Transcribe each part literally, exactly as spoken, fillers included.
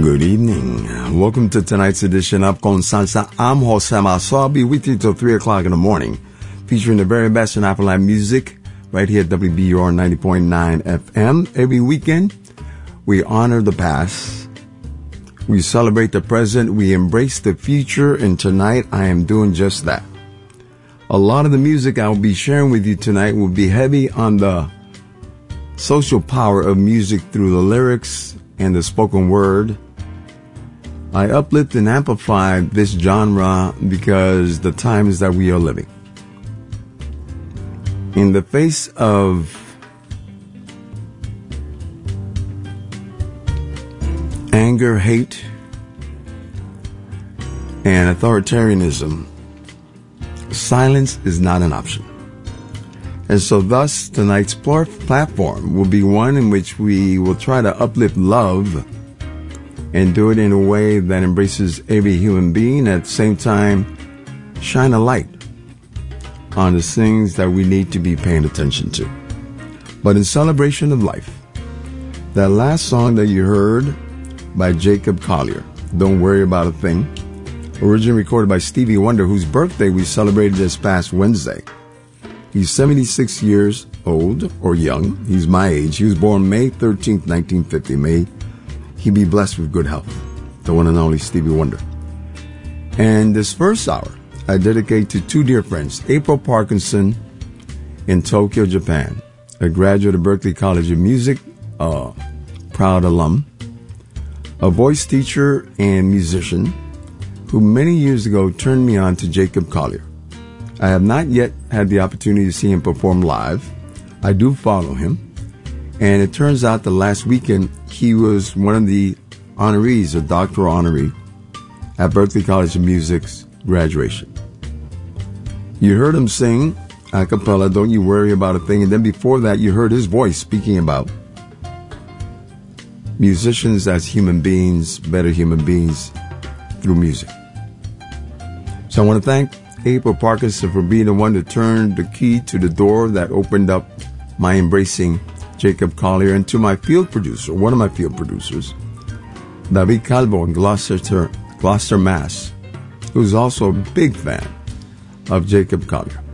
Good evening. Welcome to tonight's edition of Con Salsa. I'm Jose Maso. I'll be with you till three o'clock in the morning, featuring the very best in Afro-Latin music right here at W B U R ninety point nine F M. Every weekend, we honor the past, we celebrate the present, we embrace the future, and tonight I am doing just that. A lot of the music I will be sharing with you tonight will be heavy on the social power of music through the lyrics and the spoken word. I uplift and amplify this genre because the times that we are living. In the face of anger, hate, and authoritarianism, silence is not an option. And so thus, tonight's platform will be one in which we will try to uplift love and do it in a way that embraces every human being, at the same time shine a light on the things that we need to be paying attention to. But in celebration of life, that last song that you heard by Jacob Collier, Don't Worry About a Thing, originally recorded by Stevie Wonder, whose birthday we celebrated this past Wednesday. He's seventy-six years old, or young. He's my age. He was born May thirteenth, nineteen fifty. May he be blessed with good health. The one and only Stevie Wonder. And this first hour, I dedicate to two dear friends, April Parkinson in Tokyo, Japan, a graduate of Berklee College of Music, a proud alum, a voice teacher and musician who many years ago turned me on to Jacob Collier. I have not yet had the opportunity to see him perform live. I do follow him. And it turns out that last weekend, he was one of the honorees, a doctoral honoree, at Berklee College of Music's graduation. You heard him sing a cappella, Don't You Worry About a Thing. And then before that, you heard his voice speaking about musicians as human beings, better human beings through music. So I want to thank April Parkinson for being the one to turn the key to the door that opened up my embracing Jacob Collier, and to my field producer, one of my field producers, David Calvo in Gloucester, Gloucester, Mass, who's also a big fan of Jacob Collier.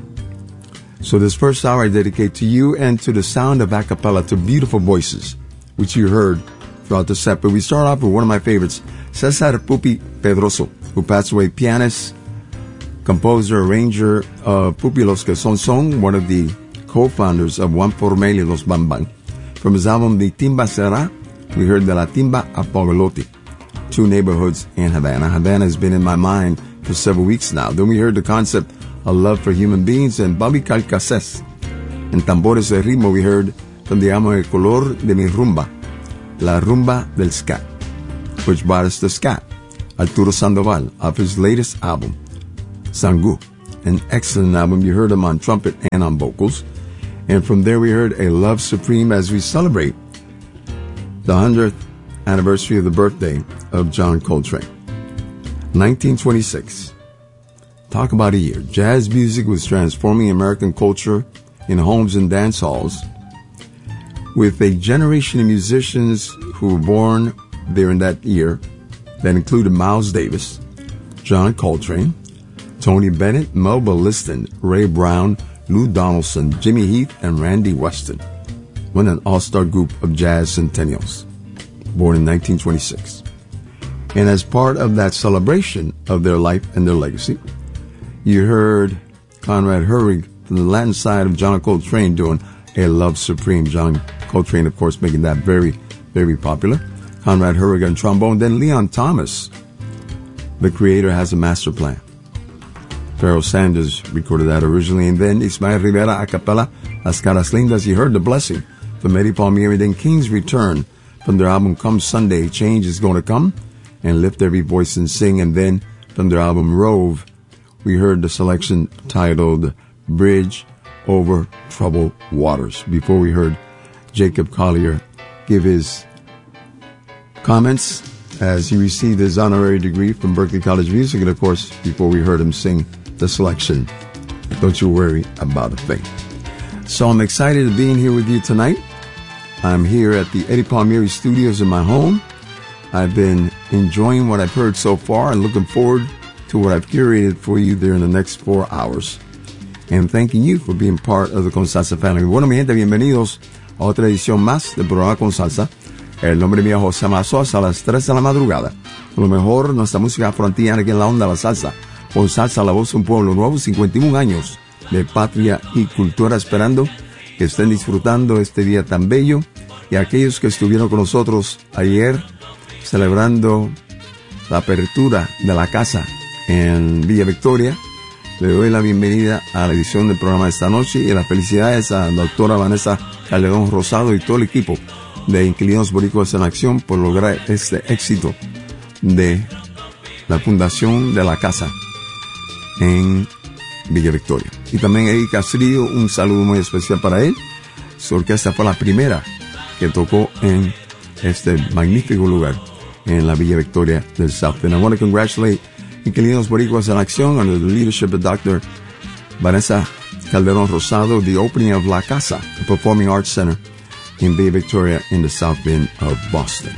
So this first hour I dedicate to you and to the sound of a cappella, to beautiful voices, which you heard throughout the set. But we start off with one of my favorites, Cesar Pupi Pedroso, who passed away, pianist, composer, arranger of Pupi Los Que Son Son, one of the co-founders of Juan Formel y Los Bambang. From his album De Timba Será, we heard De La Timba a Pogolotti, two neighborhoods in Havana. Havana has been in my mind for several weeks now. Then we heard the concept of love for human beings, and Bobby Calcases. In Tambores de Ritmo, we heard from the album El Color de Mi Rumba, La Rumba del Scat, which brought us the scat, Arturo Sandoval, of his latest album, Sangu, an excellent album. You heard him on trumpet and on vocals. And from there we heard A Love Supreme as we celebrate the hundredth anniversary of the birthday of John Coltrane. nineteen twenty-six. Talk about a year. Jazz music was transforming American culture in homes and dance halls, with a generation of musicians who were born there in that year that included Miles Davis, John Coltrane, Tony Bennett, Melba Liston, Ray Brown, Lou Donaldson, Jimmy Heath, and Randy Weston. What an all-star group of jazz centennials, born in nineteen twenty-six. And as part of that celebration of their life and their legacy, you heard Conrad Hurrig from the Latin side of John Coltrane doing A Love Supreme. John Coltrane, of course, making that very, very popular. Conrad Hurrig on trombone. Then Leon Thomas, the creator, Has a Master Plan. Pharoah Sanders recorded that originally. And then Ismael Rivera a cappella, Las Caras Lindas. You heard The Blessing from Eddie Palmieri. Then King's Return from their album Come Sunday, Change is Gonna Come, and Lift Every Voice and Sing. And then from their album Rove, we heard the selection titled Bridge Over Troubled Waters. Before we heard Jacob Collier give his comments as he received his honorary degree from Berklee College of Music. And of course, before we heard him sing the selection, Don't You Worry About a Thing. So I'm excited to be in here with you tonight. I'm here at the Eddie Palmieri Studios in my home, I've been enjoying what I've heard so far and looking forward to what I've curated for you during the next four hours. And thanking you for being part of the Con Salsa family. Bueno, mi gente, bienvenidos a otra edición más del programa Con Salsa. El nombre mío es José Mazos, a las tres de la madrugada. Lo mejor, nuestra música frontiera aquí en la onda de la salsa. Con Salsa, la voz de un pueblo nuevo, cincuenta y un años de patria y cultura, esperando que estén disfrutando este día tan bello. Y aquellos que estuvieron con nosotros ayer, celebrando la apertura de la casa en Villa Victoria, le doy la bienvenida a la edición del programa de esta noche y las felicidades a la doctora Vanessa Calderón Rosado y todo el equipo de Inquilinos Boricuas en Acción por lograr este éxito de la fundación de la casa en Villa Victoria. Y también Eddie Castrillo, un saludo muy especial para él. Su orquesta fue la primera que tocó en este magnífico lugar en la Villa Victoria del South. And I want to congratulate Inquilinos Boricuas en Acción under the leadership of Doctor Vanessa Calderón Rosado, the opening of La Casa, the Performing Arts Center in Villa Victoria in the South End of Boston.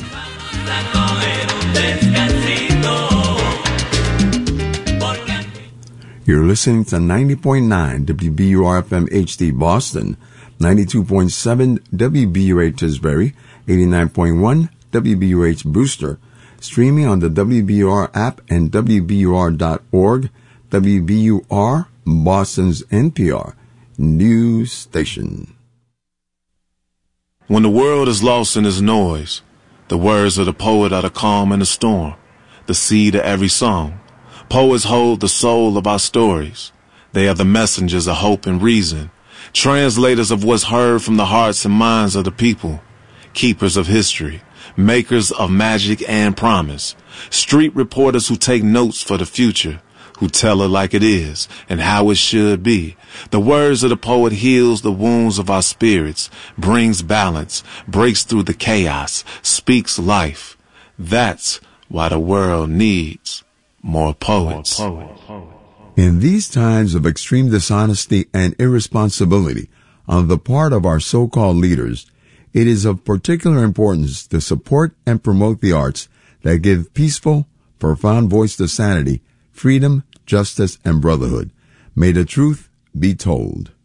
You're listening to ninety point nine W B U R F M H D Boston, ninety-two point seven W B U H Tisbury, eighty-nine point one W B U H Brewster, streaming on the W B U R app and W B U R dot org, W B U R, Boston's N P R news station. When the world is lost in its noise, the words of the poet are the calm in the storm, the seed of every song. Poets hold the soul of our stories. They are the messengers of hope and reason, translators of what's heard from the hearts and minds of the people, keepers of history, makers of magic and promise, street reporters who take notes for the future, who tell it like it is and how it should be. The words of the poet heals the wounds of our spirits, brings balance, breaks through the chaos, speaks life. That's why the world needs more poets. More poets. In these times of extreme dishonesty and irresponsibility on the part of our so-called leaders, it is of particular importance to support and promote the arts that give peaceful, profound voice to sanity, freedom, justice, and brotherhood. May the truth be told.